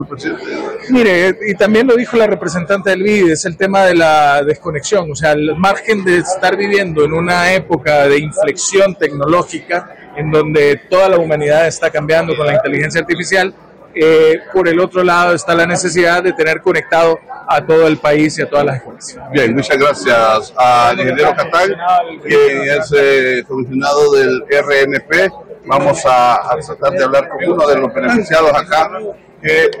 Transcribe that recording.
Mire, y también lo dijo la representante del BID, es el tema de la desconexión, o sea, al margen de estar viviendo en una época de inflexión tecnológica, en donde toda la humanidad está cambiando con la inteligencia artificial, por el otro lado está la necesidad de tener conectado a todo el país y a todas las escuelas. Bien, muchas gracias al ingeniero Catán, quien es comisionado del RNP. Vamos a tratar de hablar con uno de los beneficiados acá, que